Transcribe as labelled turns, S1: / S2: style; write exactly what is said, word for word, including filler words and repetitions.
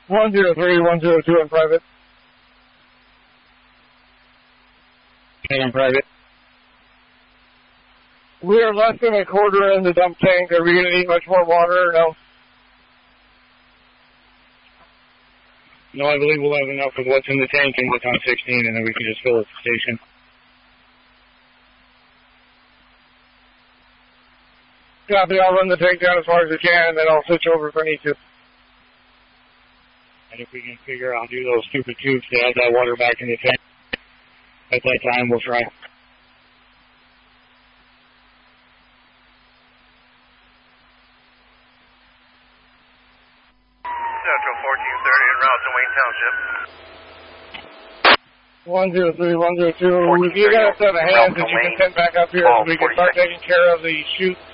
S1: one zero three, one zero two in private.
S2: In private.
S1: We are less than a quarter in the dump tank. Are we going to need much more water or no?
S2: No, I believe we'll have enough with what's in the tank and what's on sixteen, and then we can just fill at the station.
S1: Copy, I'll run the tank down as far as I can, and then I'll switch over if I need to.
S2: And if we can figure out, do those stupid tubes to add that water back in the tank, at that time we'll try.
S3: Central fourteen thirty en route to Wayne Township.
S1: one zero three, one zero two. If you got a set of hands that you can send back up here so we can start taking care of the chute